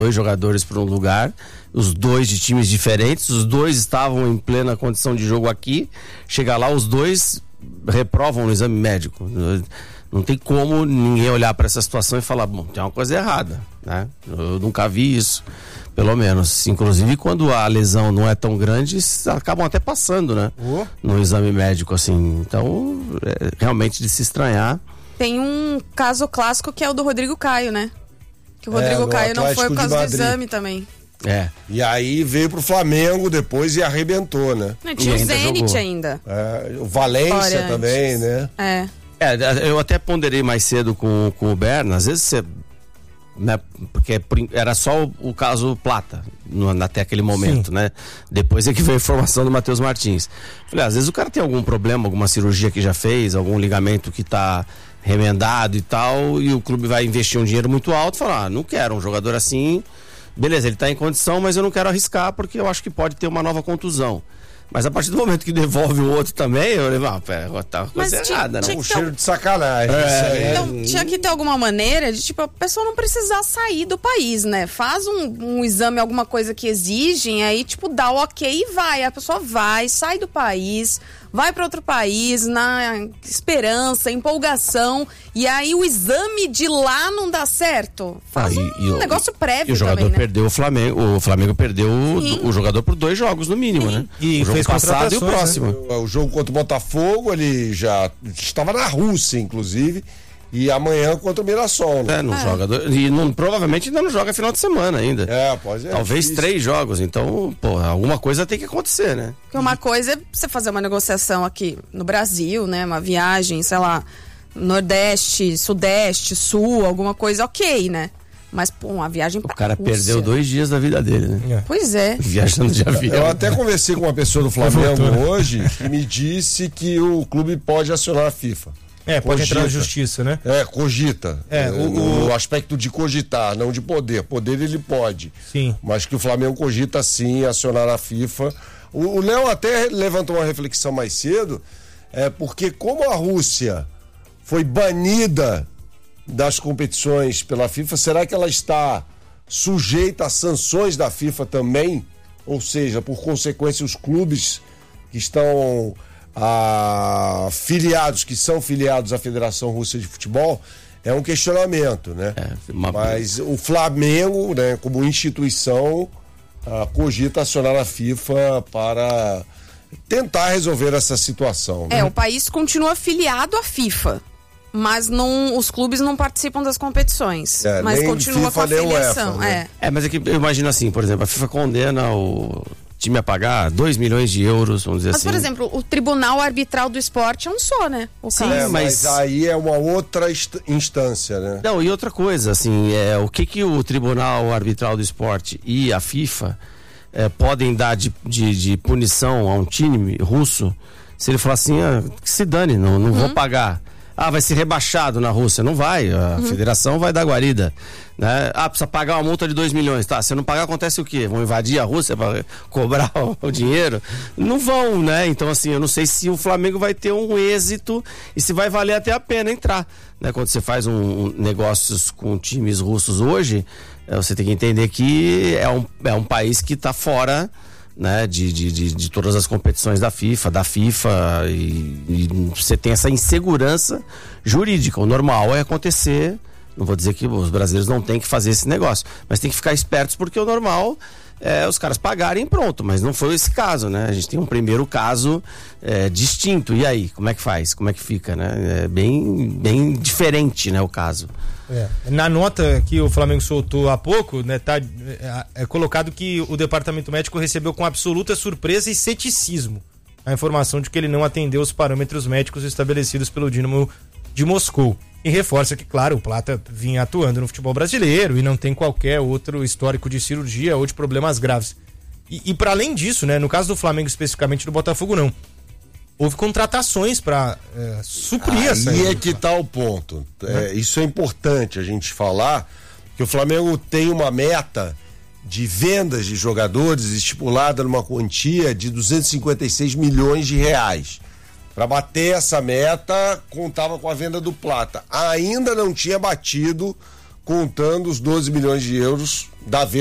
2 jogadores para um lugar, os 2 de times diferentes, os 2 estavam em plena condição de jogo aqui, chega lá, os 2 reprovam no exame médico. Não tem como ninguém olhar para essa situação e falar, bom, tem uma coisa errada, né? Eu nunca vi isso, pelo menos. Inclusive, quando a lesão não é tão grande, acabam até passando, né? No exame médico, assim. Então, realmente de se estranhar. Tem um caso clássico que é o do Rodrigo Caio, né? Que o Rodrigo Caio não foi por causa do exame também. E aí veio pro Flamengo depois e arrebentou, né? Não, tinha o Zenit ainda. O Valência também, né? Eu até ponderei mais cedo com o Berna, às vezes você, né, porque era só o caso Plata até aquele momento, sim, né? Depois é que veio a informação do Matheus Martins. Falei, às vezes o cara tem algum problema, alguma cirurgia que já fez, algum ligamento que tá remendado e tal, e o clube vai investir um dinheiro muito alto e falar, não quero um jogador assim, beleza, ele tá em condição, mas eu não quero arriscar porque eu acho que pode ter uma nova contusão. Mas a partir do momento que devolve o outro também, eu falei, pera, tá uma coisa errada, né? Um cheiro de sacanagem. Então, tinha que ter alguma maneira de, tipo, a pessoa não precisar sair do país, né? Faz um exame, alguma coisa que exigem, aí, tipo, dá o ok e vai. A pessoa vai, sai do país, vai para outro país, na esperança, empolgação, e aí o exame de lá não dá certo. Faz um negócio prévio também, o jogador né? perdeu o Flamengo perdeu o jogador por 2 jogos no mínimo, sim, né? E o jogo passado e o próximo. Né? O jogo contra o Botafogo, ele já estava na Rússia, inclusive, e amanhã contra o Mirassol, né? Não joga, e provavelmente ainda não joga final de semana ainda. Pode ser. Talvez difícil. 3 jogos, então, alguma coisa tem que acontecer, né? Porque uma coisa é você fazer uma negociação aqui no Brasil, né? Uma viagem, sei lá, Nordeste, Sudeste, Sul, alguma coisa, ok, né? Mas, uma viagem pra O cara Rússia. Perdeu 2 dias da vida dele, né? Pois é. Viajando de avião. Eu até conversei com uma pessoa do Flamengo hoje que me disse que o clube pode acionar a FIFA. Pode entrar na justiça, né? Cogita. O aspecto de cogitar, não de poder. Poder ele pode. Sim. Mas que o Flamengo cogita sim acionar a FIFA. O Léo até levantou uma reflexão mais cedo, porque como a Rússia foi banida das competições pela FIFA, será que ela está sujeita a sanções da FIFA também? Ou seja, por consequência, os clubes que estão que são filiados à Federação Russa de Futebol, é um questionamento, né? Mas o Flamengo, né, como instituição, cogita acionar a FIFA para tentar resolver essa situação. Né? O país continua filiado à FIFA, mas os clubes não participam das competições. Mas continua FIFA, com a filiação. UEFA, né? Mas é que eu imagino assim, por exemplo, a FIFA condena o time a pagar 2 milhões de euros, vamos dizer assim. Mas, por exemplo, o Tribunal Arbitral do Esporte é um só, né? Mas aí é uma outra instância, né? Não, e outra coisa, assim, o que o Tribunal Arbitral do Esporte e a FIFA podem dar de punição a um time russo se ele falar assim, que se dane, não vou pagar. Vai ser rebaixado na Rússia. Não vai, a federação vai dar guarida, né? Precisa pagar uma multa de 2 milhões, tá? Se não pagar, acontece o quê? Vão invadir a Rússia para cobrar o dinheiro? Não vão, né? Então, assim, eu não sei se o Flamengo vai ter um êxito e se vai valer até a pena entrar, né? Quando você faz negócios com times russos hoje, você tem que entender que é um país que está fora, né, de todas as competições da FIFA, e você tem essa insegurança jurídica. O normal é acontecer, não vou dizer que os brasileiros não têm que fazer esse negócio, mas tem que ficar espertos, porque o normal é os caras pagarem e pronto, mas não foi esse caso, né? A gente tem um primeiro caso distinto, e aí, como é que faz? Como é que fica, né? É bem diferente, né, o caso. Na nota que o Flamengo soltou há pouco, né, tá colocado que o departamento médico recebeu com absoluta surpresa e ceticismo a informação de que ele não atendeu os parâmetros médicos estabelecidos pelo Dínamo de Moscou. E reforça que, claro, o Plata vinha atuando no futebol brasileiro e não tem qualquer outro histórico de cirurgia ou de problemas graves. E para além disso, né, no caso do Flamengo especificamente, do Botafogo não. Houve contratações para suprir essa. Aí é que tá o ponto. Isso é importante a gente falar, que o Flamengo tem uma meta de vendas de jogadores estipulada numa quantia de 256 milhões de reais. Para bater essa meta, contava com a venda do Plata. Ainda não tinha batido contando os 12 milhões de euros da venda